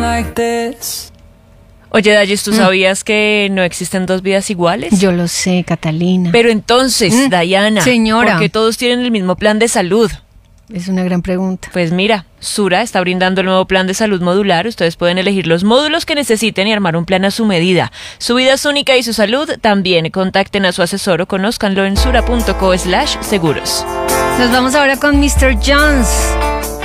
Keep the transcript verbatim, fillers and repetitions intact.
like this. Oye, Dayes, ¿tú mm. sabías que no existen dos vidas iguales? Yo lo sé, Catalina. Pero entonces, mm. Dayana, señora, ¿por qué todos tienen el mismo plan de salud? Es una gran pregunta. Pues mira, Sura está brindando el nuevo plan de salud modular. Ustedes pueden elegir los módulos que necesiten y armar un plan a su medida. Su vida es única y su salud también. Contacten a su asesor o conózcanlo en sura punto co slash seguros. Nos vamos ahora con mister Jones.